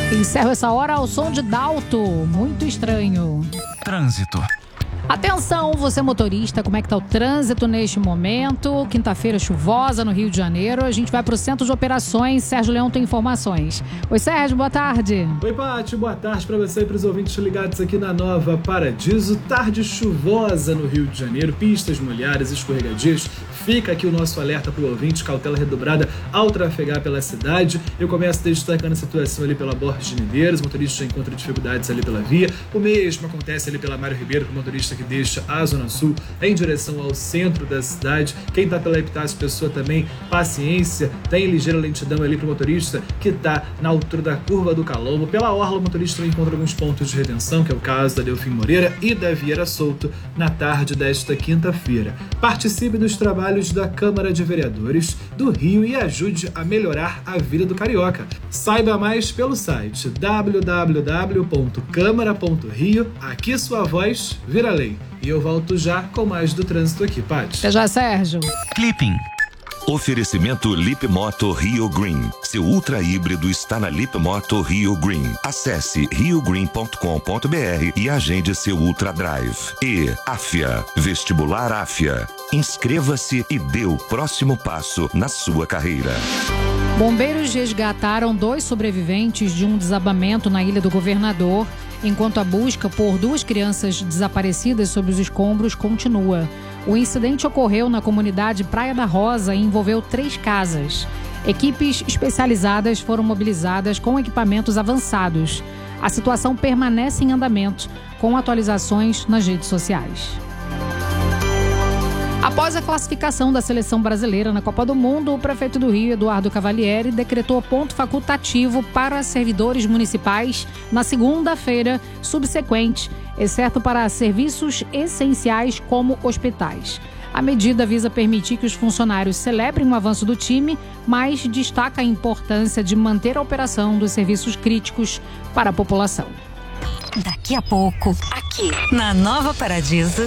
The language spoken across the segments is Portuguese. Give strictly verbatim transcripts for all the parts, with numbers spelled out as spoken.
Encerro essa hora ao som de Dalto, muito estranho. Trânsito. Atenção, você motorista, como é que tá o trânsito neste momento? Quinta-feira chuvosa no Rio de Janeiro. A gente vai para o Centro de Operações. Sérgio Leão tem informações. Oi, Sérgio, boa tarde. Oi, Paty, boa tarde para você e para os ouvintes ligados aqui na Nova Paradiso. Tarde chuvosa no Rio de Janeiro, pistas molhadas, escorregadias. Fica aqui o nosso alerta para o ouvinte, cautela redobrada ao trafegar pela cidade. Eu começo destacando a situação ali pela Borges de Medeiros. O motorista já encontra dificuldades ali pela via. O mesmo acontece ali pela Mário Ribeiro, com o motorista que deixa a Zona Sul em direção ao centro da cidade. Quem está pela Epitácio Pessoa também, paciência, tem ligeira lentidão ali para o motorista que está na altura da curva do Calombo. Pela Orla, o motorista encontra alguns pontos de retenção, que é o caso da Delfim Moreira e da Vieira Souto, na tarde desta quinta-feira. Participe dos trabalhos da Câmara de Vereadores do Rio e ajude a melhorar a vida do carioca. Saiba mais pelo site w w w ponto câmara ponto rio. Aqui sua voz vira lei. E eu volto já com mais do trânsito aqui, Paty. Até já, Sérgio. Clipping. Oferecimento Lip Moto Rio Green. Seu ultra híbrido está na Lip Moto Rio Green. Acesse rio green ponto com ponto b r e agende seu Ultra Drive. E Afia, Vestibular Afia. Inscreva-se e dê o próximo passo na sua carreira. Bombeiros resgataram dois sobreviventes de um desabamento na Ilha do Governador, enquanto a busca por duas crianças desaparecidas sob os escombros continua. O incidente ocorreu na comunidade Praia da Rosa e envolveu três casas. Equipes especializadas foram mobilizadas com equipamentos avançados. A situação permanece em andamento, com atualizações nas redes sociais. Após a classificação da seleção brasileira na Copa do Mundo, o prefeito do Rio, Eduardo Cavalieri, decretou ponto facultativo para servidores municipais na segunda-feira subsequente, exceto para serviços essenciais como hospitais. A medida visa permitir que os funcionários celebrem o avanço do time, mas destaca a importância de manter a operação dos serviços críticos para a população. Daqui a pouco, aqui na Nova Paradiso.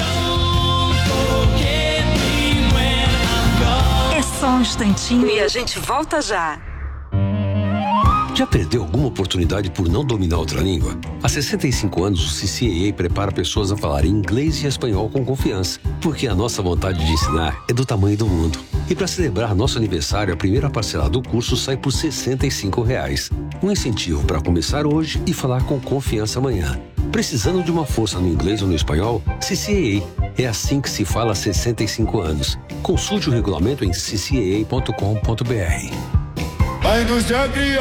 É só um instantinho e a gente volta já. Já perdeu alguma oportunidade por não dominar outra língua? Há sessenta e cinco anos, o C C A A prepara pessoas a falar inglês e espanhol com confiança, porque a nossa vontade de ensinar é do tamanho do mundo. E para celebrar nosso aniversário, a primeira parcela do curso sai por sessenta e cinco reais. Um incentivo para começar hoje e falar com confiança amanhã. Precisando de uma força no inglês ou no espanhol? C C A A. É assim que se fala há sessenta e cinco anos. Consulte o regulamento em c c a a ponto com ponto b r.